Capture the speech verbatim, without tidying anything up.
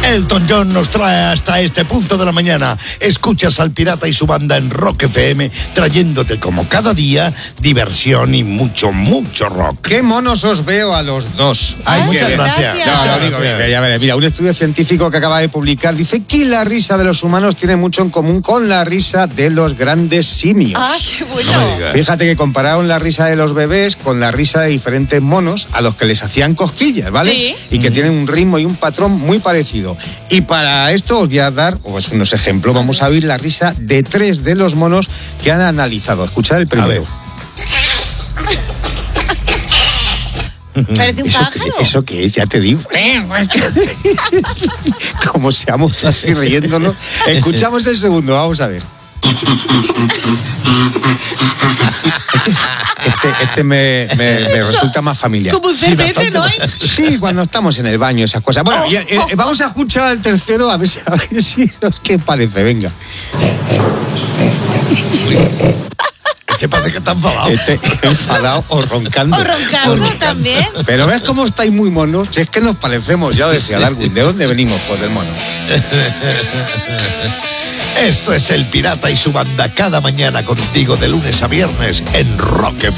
Elton John nos trae hasta este punto de la mañana. Escuchas al Pirata y su banda en Rock F M, trayéndote como cada día diversión y mucho, mucho rock. Qué monos os veo a los dos. Ay, muchas gracias. gracias. No, no, digo, mira, ya veré. Mira, un estudio científico que acaba de publicar dice que la risa de los humanos tiene mucho en común con la risa de los grandes simios. ¡Ah, qué bueno! No, fíjate que compararon la risa de los bebés con la risa de diferentes monos a los que les hacían cosquillas, ¿vale? Sí. Y que tienen un ritmo y un patrón muy parecido. Y para esto os voy a dar pues, unos ejemplos. Vamos a oír la risa de tres de los monos que han analizado. Escuchad el primero. Parece un ¿Eso pájaro. qué, ¿Eso qué es? Ya te digo. Como seamos así riéndonos. Escuchamos el segundo, vamos a ver. Este, este me, me, me resulta más familiar. Como un cerbete, ¿no? Sí, cuando estamos en el baño, esas cosas. Bueno, y, eh, vamos a escuchar al tercero a ver si, a ver si os qué parece. Venga. Este parece que está enfadado. Este enfadado o roncando. O roncando también. Pero ves cómo estáis muy monos. Si es que nos parecemos, ya lo decía Darwin. ¿De dónde venimos? Pues del mono. Esto es el Pirata y su banda cada mañana contigo de lunes a viernes en Rock F M.